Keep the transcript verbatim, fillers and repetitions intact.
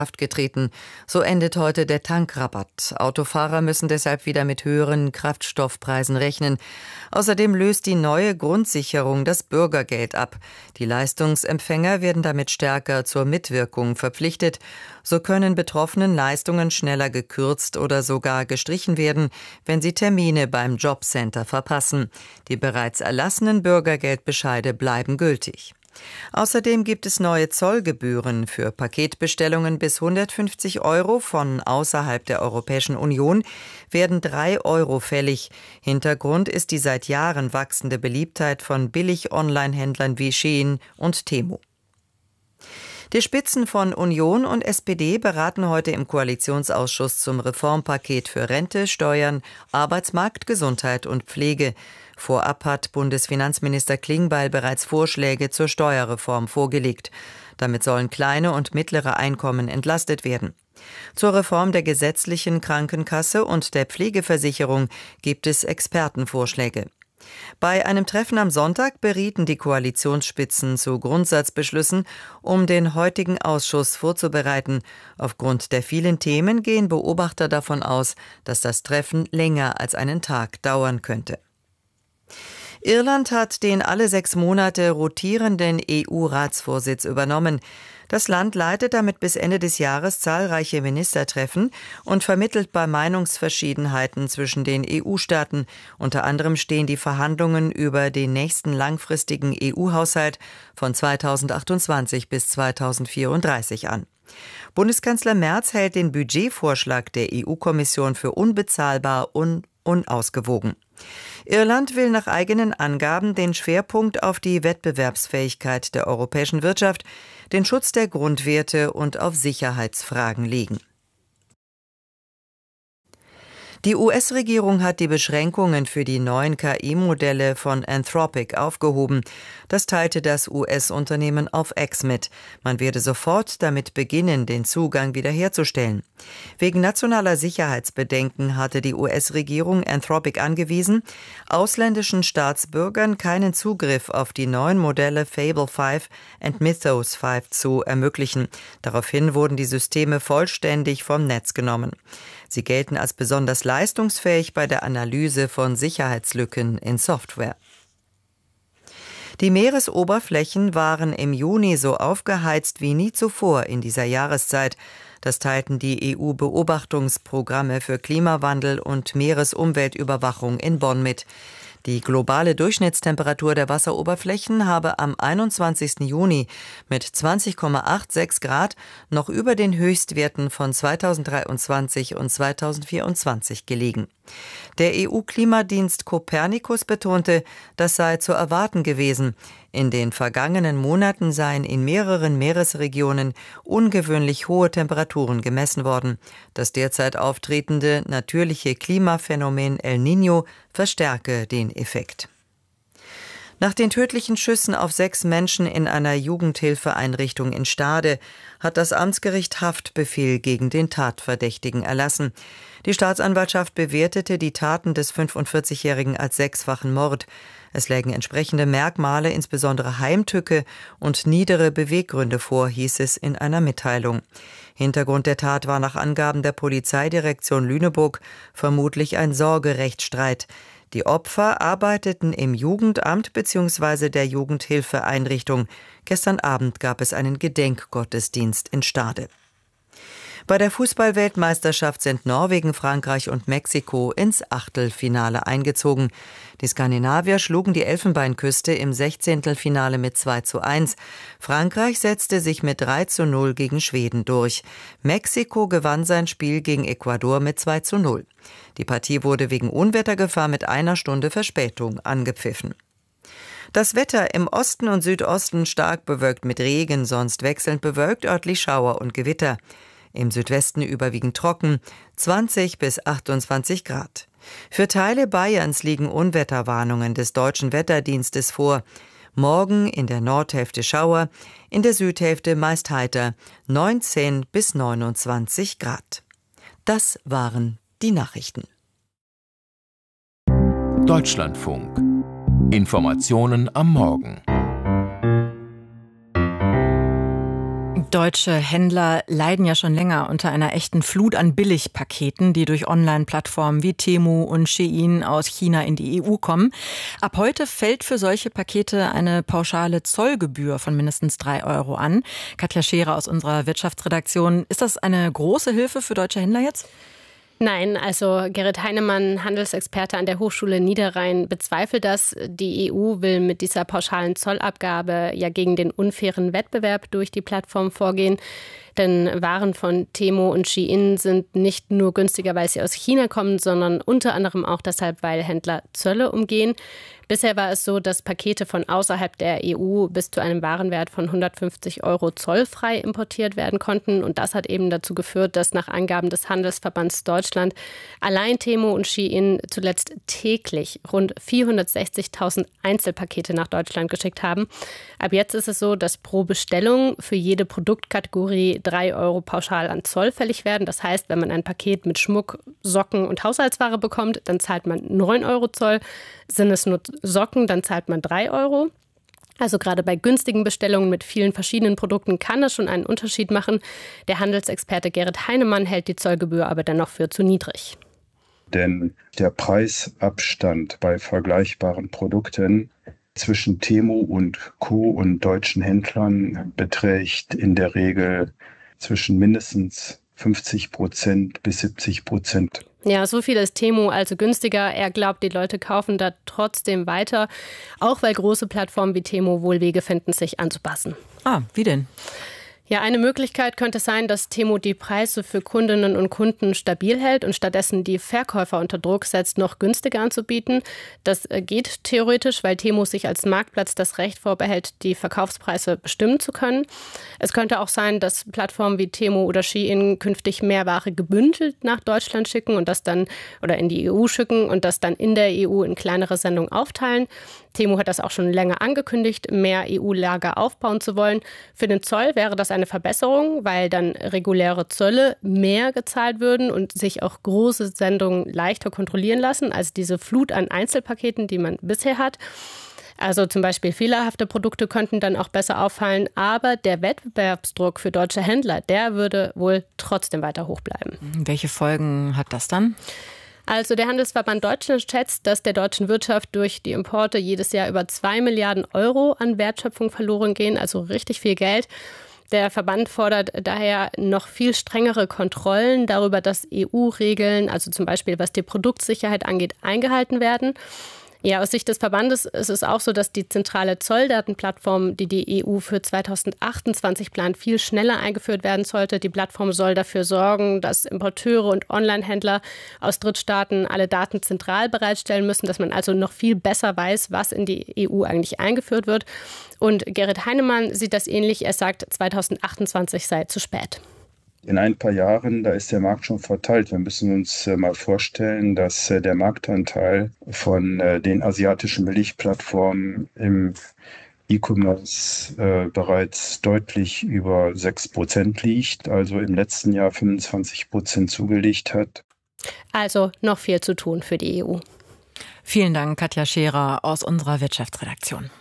Kraft getreten. So endet heute der Tankrabatt. Autofahrer müssen deshalb wieder mit höheren Kraftstoffpreisen rechnen. Außerdem löst die neue Grundsicherung das Bürgergeld ab. Die Leistungsempfänger werden damit stärker zur Mitwirkung verpflichtet. So können Betroffenen Leistungen schneller gekürzt oder sogar gestrichen werden, wenn sie Termine beim Jobcenter verpassen. Die bereits erlassenen Bürgergeldbescheide bleiben gültig. Außerdem gibt es neue Zollgebühren für Paketbestellungen bis hundertfünfzig Euro von außerhalb der Europäischen Union werden drei Euro fällig. Hintergrund ist die seit Jahren wachsende Beliebtheit von Billig-Online-Händlern wie Shein und Temu. Die Spitzen von Union und S P D beraten heute im Koalitionsausschuss zum Reformpaket für Rente, Steuern, Arbeitsmarkt, Gesundheit und Pflege. Vorab hat Bundesfinanzminister Klingbeil bereits Vorschläge zur Steuerreform vorgelegt. Damit sollen kleine und mittlere Einkommen entlastet werden. Zur Reform der gesetzlichen Krankenkasse und der Pflegeversicherung gibt es Expertenvorschläge. Bei einem Treffen am Sonntag berieten die Koalitionsspitzen zu Grundsatzbeschlüssen, um den heutigen Ausschuss vorzubereiten. Aufgrund der vielen Themen gehen Beobachter davon aus, dass das Treffen länger als einen Tag dauern könnte. Irland hat den alle sechs Monate rotierenden E U-Ratsvorsitz übernommen. Das Land leitet damit bis Ende des Jahres zahlreiche Ministertreffen und vermittelt bei Meinungsverschiedenheiten zwischen den E U-Staaten. Unter anderem stehen die Verhandlungen über den nächsten langfristigen E U-Haushalt von zweitausendachtundzwanzig bis zweitausendvierunddreißig an. Bundeskanzler Merz hält den Budgetvorschlag der E U-Kommission für unbezahlbar und unausgewogen. Irland will nach eigenen Angaben den Schwerpunkt auf die Wettbewerbsfähigkeit der europäischen Wirtschaft, den Schutz der Grundwerte und auf Sicherheitsfragen legen. Die U S-Regierung hat die Beschränkungen für die neuen K I-Modelle von Anthropic aufgehoben. Das teilte das U S-Unternehmen auf X mit. Man werde sofort damit beginnen, den Zugang wiederherzustellen. Wegen nationaler Sicherheitsbedenken hatte die U S-Regierung Anthropic angewiesen, ausländischen Staatsbürgern keinen Zugriff auf die neuen Modelle Fable fünf und Mythos fünf zu ermöglichen. Daraufhin wurden die Systeme vollständig vom Netz genommen. Sie gelten als besonders leistungsfähig bei der Analyse von Sicherheitslücken in Software. Die Meeresoberflächen waren im Juni so aufgeheizt wie nie zuvor in dieser Jahreszeit. Das teilten die E U-Beobachtungsprogramme für Klimawandel und Meeresumweltüberwachung in Bonn mit. Die globale Durchschnittstemperatur der Wasseroberflächen habe am einundzwanzigsten Juni mit zwanzig Komma sechsundachtzig Grad noch über den Höchstwerten von zweitausenddreiundzwanzig und zweitausendvierundzwanzig gelegen. Der E U-Klimadienst Copernicus betonte, das sei zu erwarten gewesen. In den vergangenen Monaten seien in mehreren Meeresregionen ungewöhnlich hohe Temperaturen gemessen worden. Das derzeit auftretende natürliche Klimaphänomen El Niño verstärke den Effekt. Nach den tödlichen Schüssen auf sechs Menschen in einer Jugendhilfeeinrichtung in Stade hat das Amtsgericht Haftbefehl gegen den Tatverdächtigen erlassen. Die Staatsanwaltschaft bewertete die Taten des fünfundvierzigjährigen als sechsfachen Mord. Es lägen entsprechende Merkmale, insbesondere Heimtücke und niedere Beweggründe vor, hieß es in einer Mitteilung. Hintergrund der Tat war nach Angaben der Polizeidirektion Lüneburg vermutlich ein Sorgerechtsstreit. Die Opfer arbeiteten im Jugendamt bzw. der Jugendhilfeeinrichtung. Gestern Abend gab es einen Gedenkgottesdienst in Stade. Bei der Fußball-Weltmeisterschaft sind Norwegen, Frankreich und Mexiko ins Achtelfinale eingezogen. Die Skandinavier schlugen die Elfenbeinküste im Sechzehntelfinale mit zwei zu eins. Frankreich setzte sich mit drei zu null gegen Schweden durch. Mexiko gewann sein Spiel gegen Ecuador mit zwei zu null. Die Partie wurde wegen Unwettergefahr mit einer Stunde Verspätung angepfiffen. Das Wetter im Osten und Südosten stark bewölkt mit Regen, sonst wechselnd bewölkt, örtlich Schauer und Gewitter. Im Südwesten überwiegend trocken, zwanzig bis achtundzwanzig Grad. Für Teile Bayerns liegen Unwetterwarnungen des Deutschen Wetterdienstes vor. Morgen in der Nordhälfte Schauer, in der Südhälfte meist heiter, neunzehn bis neunundzwanzig Grad. Das waren die Nachrichten. Deutschlandfunk. Informationen am Morgen. Deutsche Händler leiden ja schon länger unter einer echten Flut an Billigpaketen, die durch Online-Plattformen wie Temu und Shein aus China in die E U kommen. Ab heute fällt für solche Pakete eine pauschale Zollgebühr von mindestens drei Euro an. Katja Scherer aus unserer Wirtschaftsredaktion. Ist das eine große Hilfe für deutsche Händler jetzt? Nein, also Gerrit Heinemann, Handelsexperte an der Hochschule Niederrhein, bezweifelt das. Die E U will mit dieser pauschalen Zollabgabe ja gegen den unfairen Wettbewerb durch die Plattform vorgehen. Denn Waren von Temu und Shein sind nicht nur günstiger, weil sie aus China kommen, sondern unter anderem auch deshalb, weil Händler Zölle umgehen. Bisher war es so, dass Pakete von außerhalb der E U bis zu einem Warenwert von hundertfünfzig Euro zollfrei importiert werden konnten. Und das hat eben dazu geführt, dass nach Angaben des Handelsverbands Deutschland allein Temu und Shein zuletzt täglich rund vierhundertsechzigtausend Einzelpakete nach Deutschland geschickt haben. Ab jetzt ist es so, dass pro Bestellung für jede Produktkategorie drei Euro pauschal an Zoll fällig werden. Das heißt, wenn man ein Paket mit Schmuck, Socken und Haushaltsware bekommt, dann zahlt man neun Euro Zoll. Sind es nur Socken, dann zahlt man drei Euro. Also gerade bei günstigen Bestellungen mit vielen verschiedenen Produkten kann das schon einen Unterschied machen. Der Handelsexperte Gerrit Heinemann hält die Zollgebühr aber dennoch für zu niedrig. Denn der Preisabstand bei vergleichbaren Produkten zwischen Temu und Co. und deutschen Händlern beträgt in der Regel zwischen mindestens fünfzig Prozent bis siebzig Prozent. Ja, so viel ist Temu also günstiger. Er glaubt, die Leute kaufen da trotzdem weiter, auch weil große Plattformen wie Temu wohl Wege finden, sich anzupassen. Ah, wie denn? Ja, eine Möglichkeit könnte sein, dass Temu die Preise für Kundinnen und Kunden stabil hält und stattdessen die Verkäufer unter Druck setzt, noch günstiger anzubieten. Das geht theoretisch, weil Temu sich als Marktplatz das Recht vorbehält, die Verkaufspreise bestimmen zu können. Es könnte auch sein, dass Plattformen wie Temu oder Shein künftig mehr Ware gebündelt nach Deutschland schicken und das dann oder in die E U schicken und das dann in der E U in kleinere Sendungen aufteilen. Temu hat das auch schon länger angekündigt, mehr E U-Lager aufbauen zu wollen. Für den Zoll wäre das eine Verbesserung, weil dann reguläre Zölle mehr gezahlt würden und sich auch große Sendungen leichter kontrollieren lassen als diese Flut an Einzelpaketen, die man bisher hat. Also zum Beispiel fehlerhafte Produkte könnten dann auch besser auffallen, aber der Wettbewerbsdruck für deutsche Händler, der würde wohl trotzdem weiter hoch bleiben. Welche Folgen hat das dann? Also der Handelsverband Deutschland schätzt, dass der deutschen Wirtschaft durch die Importe jedes Jahr über zwei Milliarden Euro an Wertschöpfung verloren gehen, also richtig viel Geld. Der Verband fordert daher noch viel strengere Kontrollen darüber, dass E U-Regeln, also zum Beispiel was die Produktsicherheit angeht, eingehalten werden. Ja, aus Sicht des Verbandes ist es auch so, dass die zentrale Zolldatenplattform, die die E U für zweitausendachtundzwanzig plant, viel schneller eingeführt werden sollte. Die Plattform soll dafür sorgen, dass Importeure und Onlinehändler aus Drittstaaten alle Daten zentral bereitstellen müssen, dass man also noch viel besser weiß, was in die E U eigentlich eingeführt wird. Und Gerrit Heinemann sieht das ähnlich. Er sagt, zweitausendachtundzwanzig sei zu spät. In ein paar Jahren, da ist der Markt schon verteilt. Wir müssen uns äh, mal vorstellen, dass äh, der Marktanteil von äh, den asiatischen Billigplattformen im E-Commerce äh, bereits deutlich über sechs Prozent liegt, also im letzten Jahr fünfundzwanzig Prozent zugelegt hat. Also noch viel zu tun für die E U. Vielen Dank, Katja Scherer aus unserer Wirtschaftsredaktion.